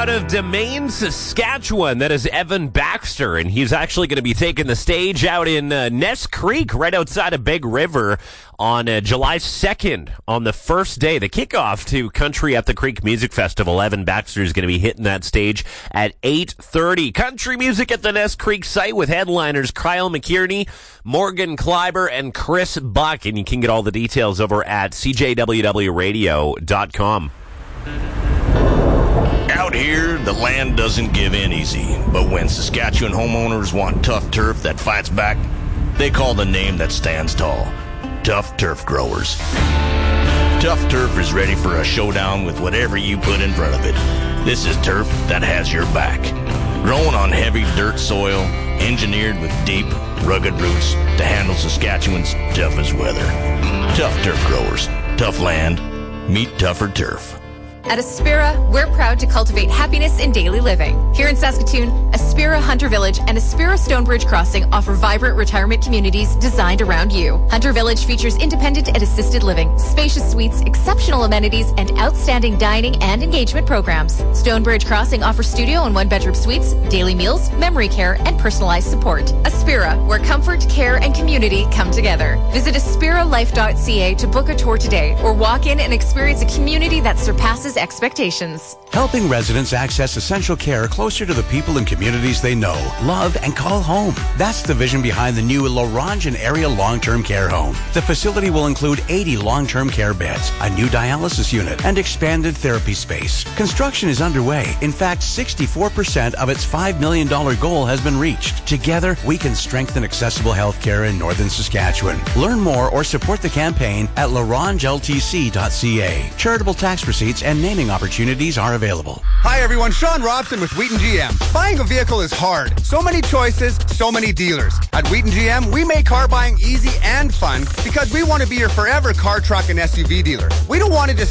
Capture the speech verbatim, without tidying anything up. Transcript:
out of Domaine, Saskatchewan. That is Evan Baxter, and he's actually going to be taking the stage out in uh, Ness Creek, right outside of Big River, on uh, July second, on the first day, the kickoff to Country at the Creek Music Festival. Evan Baxter is going to be hitting that stage at eight thirty. Country music at the Ness Creek site with headliners Kyle McKierney, Morgan Kleiber, and Chris Buck. And you can get all the details over at c j w w radio dot com. Out here, the land doesn't give in easy, but when Saskatchewan homeowners want tough turf that fights back, they call the name that stands tall: Tough Turf Growers. Tough Turf is ready for a showdown with whatever you put in front of it. This is turf that has your back. Grown on heavy dirt soil, engineered with deep, rugged roots to handle Saskatchewan's toughest weather. Tough Turf Growers. Tough land. Meet tougher turf. At Aspira, we're proud to cultivate happiness in daily living. Here in Saskatoon, Aspira Hunter Village and Aspira Stonebridge Crossing offer vibrant retirement communities designed around you. Hunter Village features independent and assisted living, spacious suites, exceptional amenities, and outstanding dining and engagement programs. Stonebridge Crossing offers studio and one-bedroom suites, daily meals, memory care, and personalized support. Aspira, where comfort, care, and community come together. Visit aspira life dot c a to book a tour today or walk in and experience a community that surpasses expectations. Helping residents access essential care closer to the people and communities they know, love, and call home. That's the vision behind the new Laurentian Area Long-Term Care Home. The facility will include eighty long-term care beds, a new dialysis unit, and expanded therapy space. Construction is underway. In fact, sixty-four percent of its five million dollars goal has been reached. Together, we can strengthen accessible health care in northern Saskatchewan. Learn more or support the campaign at laurenge l t c dot c a. Charitable tax receipts and naming opportunities are available. Hi everyone, Sean Robson with Wheaton G M. Buying a vehicle is hard. So many choices, so many dealers. At Wheaton G M, we make car buying easy and fun because we want to be your forever car, truck, and S U V dealer. We don't want to just